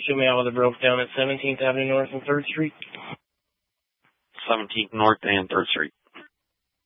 Show me out with a broke down at 17th Avenue North and 3rd Street. 17th North and 3rd Street.